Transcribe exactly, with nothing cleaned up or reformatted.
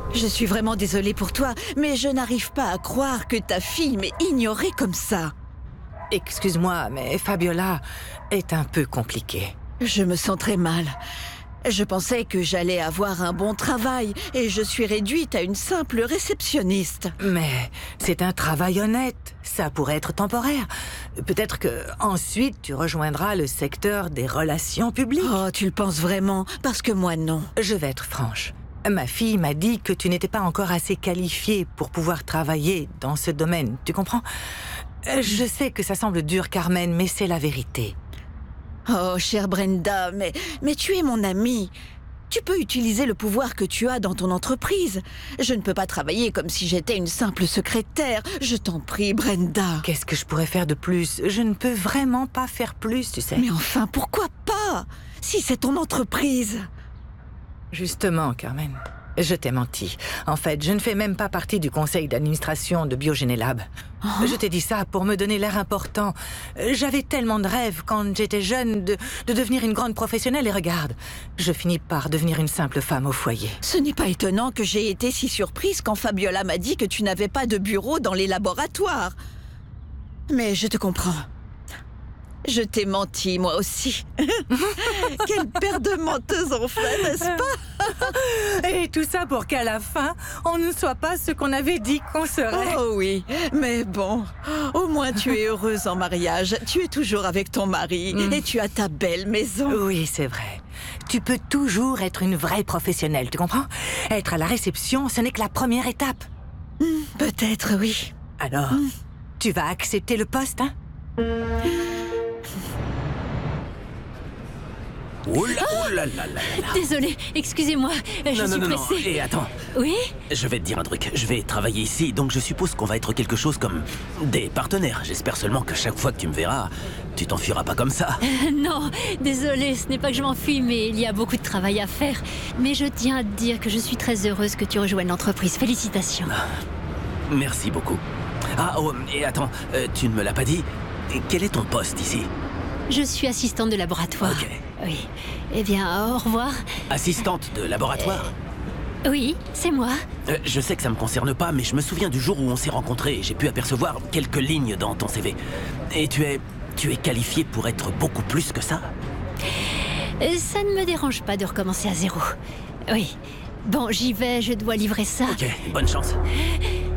Je suis vraiment désolée pour toi, mais je n'arrive pas à croire que ta fille m'ait ignorée comme ça. Excuse-moi, mais Fabiola est un peu compliquée. Je me sens très mal. Je pensais que j'allais avoir un bon travail et je suis réduite à une simple réceptionniste. Mais c'est un travail honnête. Ça pourrait être temporaire. Peut-être que ensuite tu rejoindras le secteur des relations publiques. Oh, tu le penses vraiment? Parce que moi, non. Je vais être franche. Ma fille m'a dit que tu n'étais pas encore assez qualifiée pour pouvoir travailler dans ce domaine. Tu comprends? Je sais que ça semble dur, Carmen, mais c'est la vérité. Oh, chère Brenda, mais, mais tu es mon amie. Tu peux utiliser le pouvoir que tu as dans ton entreprise. Je ne peux pas travailler comme si j'étais une simple secrétaire. Je t'en prie, Brenda. Qu'est-ce que je pourrais faire de plus? Je ne peux vraiment pas faire plus, tu sais. Mais enfin, pourquoi pas? Si c'est ton entreprise. Justement, Carmen, je t'ai menti. En fait, je ne fais même pas partie du conseil d'administration de Biogénélab. Oh. Je t'ai dit ça pour me donner l'air important. J'avais tellement de rêves quand j'étais jeune de, de devenir une grande professionnelle et regarde, je finis par devenir une simple femme au foyer. Ce n'est pas étonnant que j'ai été si surprise quand Fabiola m'a dit que tu n'avais pas de bureau dans les laboratoires. Mais je te comprends. Je t'ai menti, moi aussi. Quelle paire de menteuses on fait, n'est-ce pas? Et tout ça pour qu'à la fin, on ne soit pas ce qu'on avait dit qu'on serait. Oh oui, mais bon, au moins tu es heureuse en mariage. Tu es toujours avec ton mari mm. et tu as ta belle maison. Oui, c'est vrai. Tu peux toujours être une vraie professionnelle, tu comprends? Être à la réception, ce n'est que la première étape. Mm, peut-être, oui. Alors, mm. tu vas accepter le poste, hein? Oh là, oh là là là là. Désolée, excusez-moi, je non, suis non, non, pressée. Non, et attends. Oui? Je vais te dire un truc. Je vais travailler ici, donc je suppose qu'on va être quelque chose comme des partenaires. J'espère seulement que chaque fois que tu me verras, tu t'enfuiras pas comme ça. Euh, non, désolée, ce n'est pas que je m'enfuis, mais il y a beaucoup de travail à faire. Mais je tiens à te dire que je suis très heureuse que tu rejoignes l'entreprise. Félicitations. Merci beaucoup. Ah, oh, et attends, euh, tu ne me l'as pas dit. Quel est ton poste ici? Je suis assistante de laboratoire. Ok. Oui. Eh bien, au revoir. Assistante de laboratoire? euh, Oui, c'est moi. Euh, je sais que ça me concerne pas, mais je me souviens du jour où on s'est rencontrés et j'ai pu apercevoir quelques lignes dans ton C V. Et tu es... tu es qualifiée pour être beaucoup plus que ça? euh, Ça ne me dérange pas de recommencer à zéro. Oui. Bon, j'y vais, je dois livrer ça. Ok, bonne chance.